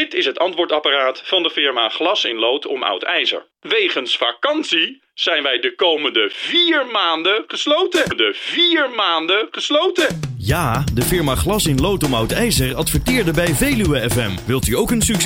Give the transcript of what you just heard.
Dit is het antwoordapparaat van de firma Glas in Lood om Oud IJzer. Wegens vakantie zijn wij de komende 4 maanden gesloten. Ja, de firma Glas in Lood om Oud IJzer adverteerde bij Veluwe FM. Wilt u ook een succes?